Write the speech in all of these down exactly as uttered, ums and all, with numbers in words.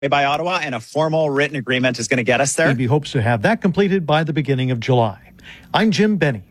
by Ottawa, and a formal written agreement is going to get us there. A B hopes to have that completed by the beginning of July. I'm Jim Benny.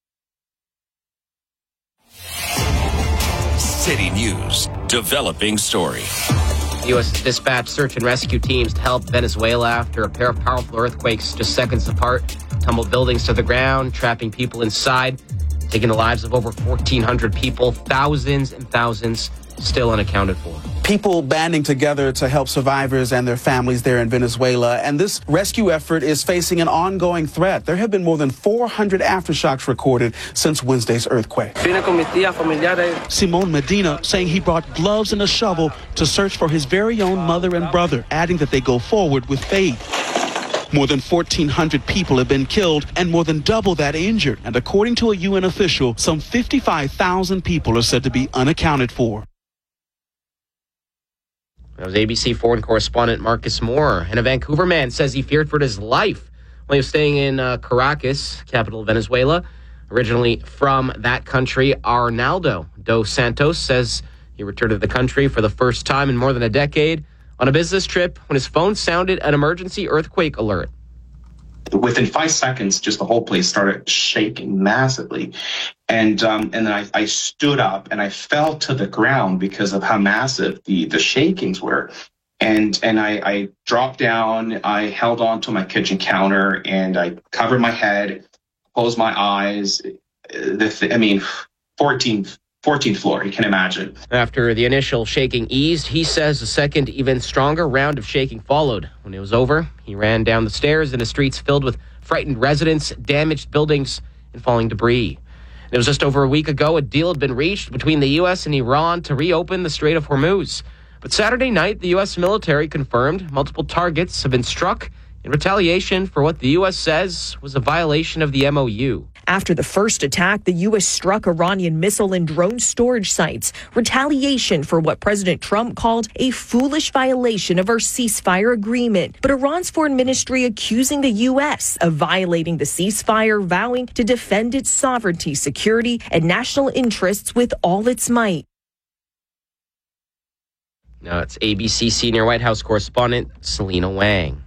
City News, developing story. U S dispatched search and rescue teams to help Venezuela after a pair of powerful earthquakes just seconds apart tumbled buildings to the ground, trapping people inside, taking the lives of over fourteen hundred people, thousands and thousands still unaccounted for. People banding together to help survivors and their families there in Venezuela. And this rescue effort is facing an ongoing threat. There have been more than four hundred aftershocks recorded since Wednesday's earthquake. Simon Medina saying he brought gloves and a shovel to search for his very own mother and brother, adding that they go forward with faith. More than fourteen hundred people have been killed and more than double that injured. And according to a U N official, some fifty-five thousand people are said to be unaccounted for. That was A B C foreign correspondent Marcus Moore. And a Vancouver man says he feared for his life while he was staying in uh, Caracas, capital of Venezuela. Originally from that country, Arnaldo dos Santos says he returned to the country for the first time in more than a decade on a business trip when his phone sounded an emergency earthquake alert. Within five seconds, just the whole place started shaking massively. And um, and then I, I stood up and I fell to the ground because of how massive the, the shakings were. And and I, I dropped down, I held on to my kitchen counter and I covered my head, closed my eyes. The, I mean, fourteenth floor, you can imagine. After the initial shaking eased, he says a second, even stronger round of shaking followed. When it was over, he ran down the stairs into streets filled with frightened residents, damaged buildings, and falling debris. And it was just over a week ago a deal had been reached between the U S and Iran to reopen the Strait of Hormuz. But Saturday night, the U S military confirmed multiple targets have been struck in retaliation for what the U S says was a violation of the M O U. After the first attack, the U S struck Iranian missile and drone storage sites. Retaliation for what President Trump called a foolish violation of our ceasefire agreement. But Iran's foreign ministry accusing the U S of violating the ceasefire, vowing to defend its sovereignty, security, and national interests with all its might. Now it's A B C senior White House correspondent Selena Wang.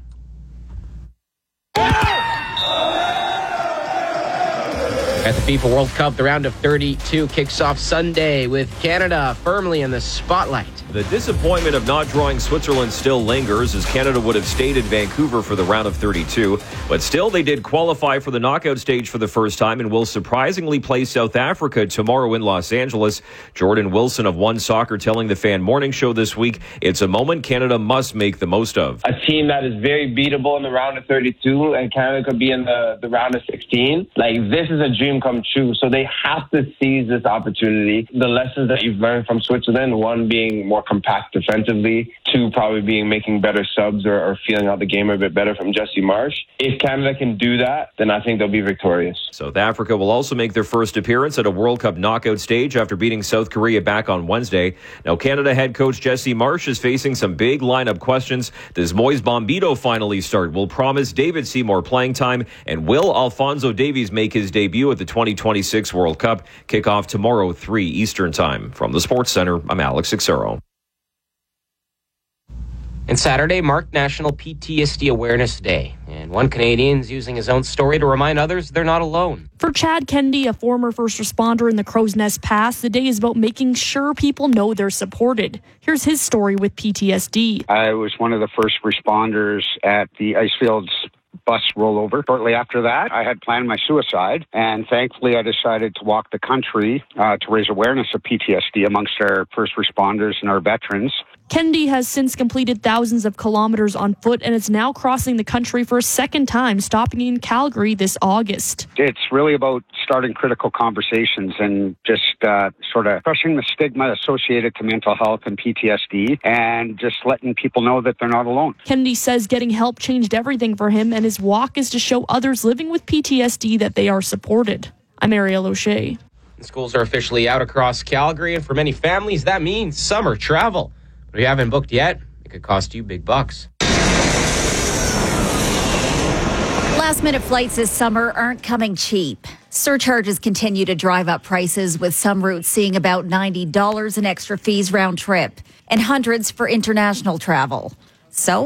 At the FIFA World Cup, the round of thirty-two kicks off Sunday with Canada firmly in the spotlight. The disappointment of not drawing Switzerland still lingers, as Canada would have stayed in Vancouver for the round of thirty-two. But still, they did qualify for the knockout stage for the first time and will surprisingly play South Africa tomorrow in Los Angeles. Jordan Wilson of One Soccer telling the Fan Morning Show this week, it's a moment Canada must make the most of. A team that is very beatable in the round of thirty-two, and Canada could be in the, the round of sixteen. Like, this is a dream come true. So they have to seize this opportunity. The lessons that you've learned from Switzerland, one being more compact defensively, two probably being making better subs or, or feeling out the game a bit better from Jesse Marsch. If Canada can do that, then I think they'll be victorious. South Africa will also make their first appearance at a World Cup knockout stage after beating South Korea back on Wednesday. Now, Canada head coach Jesse Marsch is facing some big lineup questions. Does Moise Bombito finally start? Will Promise David see more playing time? And will Alphonso Davies make his debut at the twenty twenty-six World Cup? Kickoff tomorrow, three Eastern Time. From the Sports Center, I'm Alex Xero. And Saturday marked National P T S D Awareness Day. And one Canadian's using his own story to remind others they're not alone. For Chad Kennedy, a former first responder in the Crow's Nest Pass, the day is about making sure people know they're supported. Here's his story with P T S D. I was one of the first responders at the Icefields bus rollover. Shortly after that, I had planned my suicide, and thankfully I decided to walk the country uh, to raise awareness of P T S D amongst our first responders and our veterans. Kennedy has since completed thousands of kilometers on foot and is now crossing the country for a second time, stopping in Calgary this August. It's really about starting critical conversations and just uh, sort of crushing the stigma associated to mental health and P T S D and just letting people know that they're not alone. Kennedy says getting help changed everything for him, and his walk is to show others living with P T S D that they are supported. I'm Ariel O'Shea. Schools are officially out across Calgary, and for many families, that means summer travel. But if you haven't booked yet, it could cost you big bucks. Last-minute flights this summer aren't coming cheap. Surcharges continue to drive up prices, with some routes seeing about ninety dollars in extra fees round trip and hundreds for international travel. So